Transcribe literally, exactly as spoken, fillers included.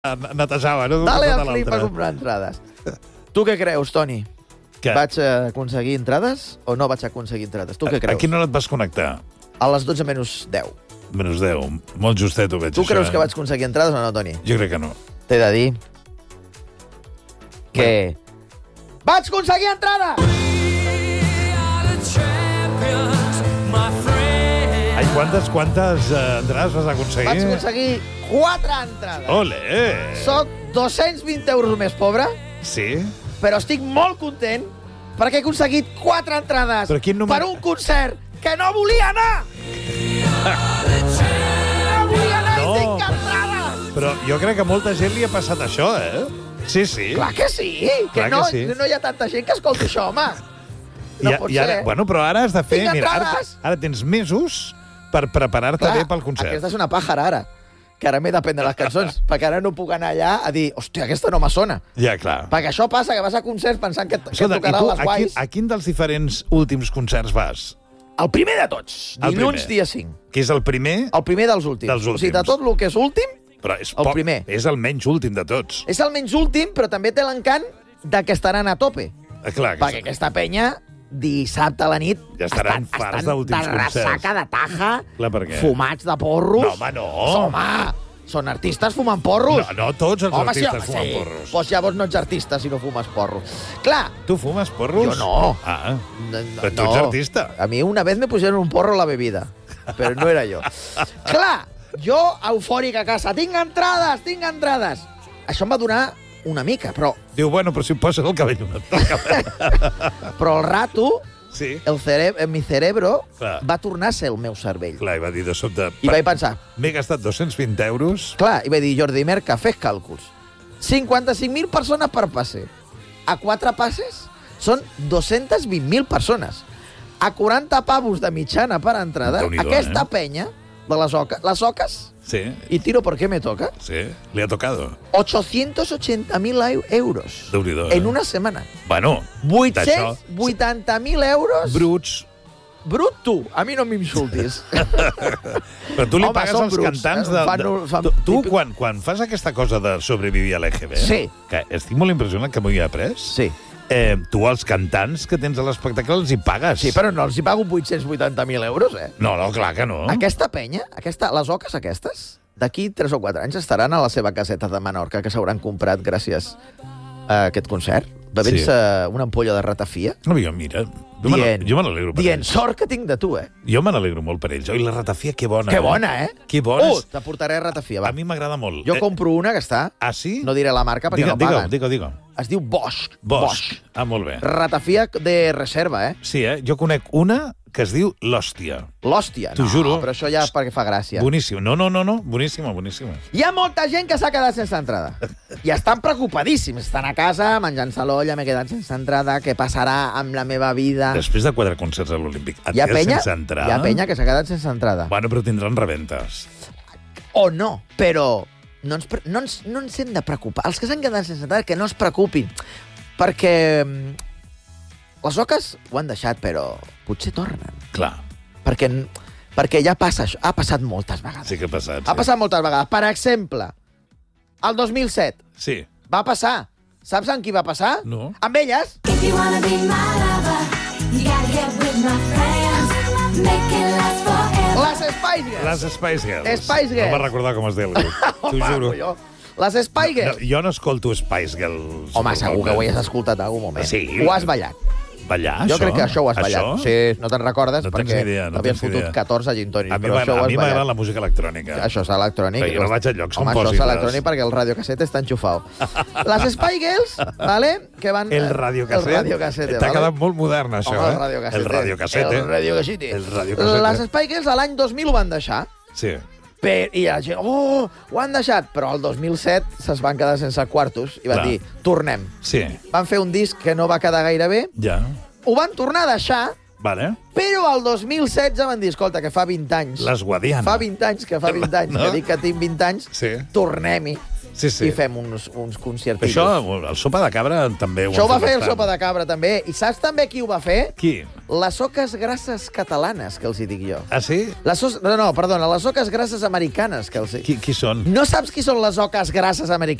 netejava, no? Dale al clip a comprar entrades. Tu què creus, Toni? Què? Vaig aconseguir entrades o no vaig aconseguir entrades? Tu què creus? A quina hora et vas connectar? A les dotze menys deu. Menys deu. Molt justet ho veig, Tu això, creus eh? que vaig aconseguir entrades o no, Toni? Jo crec que no. T'he de dir que... Vaig aconseguir entrada! Ai, quantes, quantes uh, entrades vas aconseguir? Vaig aconseguir quatre entrades. Ole! Soc dos-cents vint euros més pobre, Sí? però estic molt content perquè he aconseguit quatre entrades Però quin número- per un concert que no volia anar! No volia anar No. i tinc entrades! Però jo crec que a molta gent li ha passat això, eh? Sí, sí. Clar que sí, que, Clar que no, sí. no hi ha tanta gent que escolti això, home. No I, pot i ara, ser. bueno, però ara has de fer... Tinc Mira, ara, entrades! ara tens mesos per preparar-te bé pel concert. Aquesta és una pàjara, ara. Que ara m'he d'aprendre les cançons, perquè ara no puc anar allà a dir, hòstia, aquesta no me sona. Ja, clar. Perquè això passa, que vas a concerts pensant que, que Escolta, i tocaran tu, les a quin, guais. a quin dels diferents últims concerts vas? El primer de tots, El dilluns, primer. dia cinc. Que és el primer, El primer dels últims. Dels O sigui, de últims. tot el que és últim, però és, el primer. és el menys últim de tots. és el menys últim, però també té l'encant de que estaran a tope. Eh, Clar, que Perquè aquesta penya, dissabte a la nit, Ja estaran farts d'últims de ressaca, concerts. de taja, Clar, per què? fumats de porros. No, home, no. Home, són artistes fumant porros. No, no tots els Home, sí, artistes home, fumen sí. porros. Doncs llavors no ets artista si no fumes porros. Clar, Tu fumes porros? Jo no. Ah, no, no, però tu ets artista. A mi una vez me pusieron un porro a la bebida, però no era jo. Clar, jo, eufòric a casa, tinc entrades, tinc entrades. Això em va donar una mica, però, Diu, bueno, però si em posen el cabell una mica. però el rato, Sí, el cere mi cerebro Clar. va tornar a ser el meu cervell. clar, i va dir de sobte... I vaig pensar, M'he gastat dos-cents vint euros. clar, i vaig dir, Jordi Merca, fes càlculs. cinquanta-cinc mil persones per passe. A quatre passes són dos-cents vint mil persones. A quaranta pavos de mitjana per entrada, Déu-n'hi-do, aquesta eh? penya de les oques, les oques, Sí, y tiro por qué me toca, sí, li ha tocado. ochocientos ochenta mil euros Déu-n'hi-do, eh? en una setmana. Bueno, vuit-cents vuitanta mil euros bruts. brut, tu. A mi no m'insultis. Però tu li Home, pagues són als bruts, cantants eh? de... Fan de un- fan tu, tu típic- quan, quan fas aquesta cosa de sobrevivir a l'E G B, Sí. que estic molt impressionat que m'ho hi he après, Sí. eh, tu als cantants que tens a l'espectacle els hi pagues. Sí, però no els hi pago vuit-cents vuitanta mil euros, eh? No, no, clar que no. Aquesta penya, aquesta, les oques aquestes, d'aquí tres o quatre anys estaran a la seva caseta de Menorca, que s'hauran comprat gràcies a aquest concert, bevent-se Sí. una ampolla de ratafia, No, jo, mira, jo me dient, n'al- jo me n'alegro per dient ells. sort que tinc de tu, eh? Jo me n'alegro molt per ells. Oi, la ratafia, que bona. Que bona, eh? Que bona. Uh, te portaré ratafia, va. A mi m'agrada molt. Jo compro una que està, Ah, sí? no diré la marca perquè digue, no digue, paguen. digue, digue. Es diu Bosch. Bosch. Ah, molt bé. Ratafia de reserva, eh? Sí, eh? Jo conec una que es diu l'Hòstia. L'hòstia. T'ho no, juro. però això ja és perquè fa gràcia. Boníssim. No, no, no, no. Boníssima, boníssima. Hi ha molta gent que s'ha quedat sense entrada. I estan preocupadíssims. Estan a casa, menjant-se l'olla, m'he quedat sense entrada, què passarà amb la meva vida? Després de quatre concerts a l'Olímpic, et Hi ha quedes penya, sense entrar? hi ha penya que s'ha quedat sense entrada. Bueno, però tindran rebentes. O no, però no ens, pre- no ens, no ens hem de preocupar. Els que s'han quedat sense entrada, que no es preocupin. Perquè mm, les oques ho han deixat, però potser tornen. Clar, Perquè, perquè ja passa això. Ha passat moltes vegades. sí que ha passat. Ha Sí. passat moltes vegades. Per exemple, el dos mil set Sí. va passar. Saps amb qui va passar? No. Amb elles. If you wanna be my lover, you gotta get with my friends. Make it last forever. Les Spice Girls. Les Spice Girls. Spice Girls. No me'n recordar com es deia el grup. T'ho Home, juro. colló. Les Spice No, Girls. jo no escolto Spice Girls. Home, segur que ho has escoltat en algun moment. Sí. Ho has ballat. Ballar, Jo això? crec que això ho has ballat. Això? Sí, no te'n recordes No tens perquè idea, no t'havies tens fotut idea. catorze gin tònics, A mi però això ho has m'agrada ballat. la música electrònica. Això és electrònic. Però jo no vaig a llocs on Home, posin això és les- electrònic perquè el radiocasset està enxufat. Les Spice Girls, vale, que van... El radiocasset. El radiocasset, T'ha vale? quedat molt modern, això, Home, eh? el radiocasset. El radiocasset, El radiocasset. El radiocasset. Les Spice Girls a l'any dos mil ho van deixar, Sí. per, i la gent, oh, ho han deixat, però el dos mil set se'ls van quedar sense quartos i van Clar. dir, tornem. Sí, Van fer un disc que no va quedar gaire bé, ja. ho van tornar a deixar, Vale. però el dos mil setze van dir, escolta, que fa vint anys. Les Guadiana. Fa vint anys, que fa vint anys, No? que dic que tinc vint anys, Sí. tornem-hi. Sí, sí. i fem uns, uns concertillos. Això, el sopa de cabra també ho Això ho va han fet fer el bastant. Sopa de Cabra, també. I saps també qui ho va fer? Qui? Les soques grasses catalanes, que els hi dic jo. Ah, sí? Les so... No, no, perdona, les soques grasses americanes, que els hi... Qui, qui són? No saps qui són les oques grasses americanes?